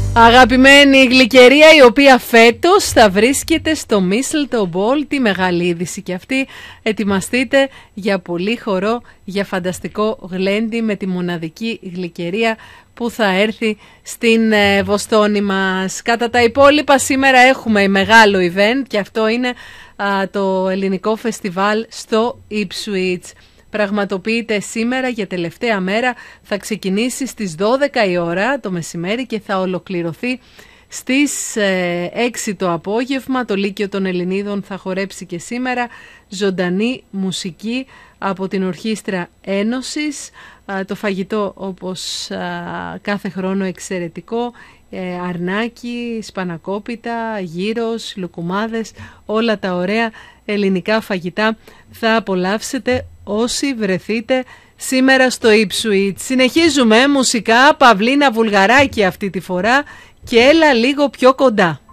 Αγαπημένη γλυκερία, η οποία φέτος θα βρίσκεται στο Mistletoe Ball, τη μεγάλη είδηση και αυτή. Ετοιμαστείτε για πολύ χορό, για φανταστικό γλέντι με τη μοναδική γλυκερία που θα έρθει στην Βοστόνη μας. Κατά τα υπόλοιπα, σήμερα έχουμε μεγάλο event και αυτό είναι το ελληνικό φεστιβάλ στο Ipswich. Πραγματοποιείται σήμερα για τελευταία μέρα, θα ξεκινήσει στις 12 η ώρα το μεσημέρι και θα ολοκληρωθεί στις 6 το απόγευμα. Το Λύκειο των Ελληνίδων θα χορέψει και σήμερα ζωντανή μουσική από την Ορχήστρα Ένωσης. Το φαγητό όπως κάθε χρόνο εξαιρετικό, αρνάκι, σπανακόπιτα, γύρος, λουκουμάδες, όλα τα ωραία ελληνικά φαγητά θα απολαύσετε όσοι βρεθείτε σήμερα στο Ipswich. Συνεχίζουμε μουσικά, Παυλίνα Βουλγαράκη αυτή τη φορά και έλα λίγο πιο κοντά.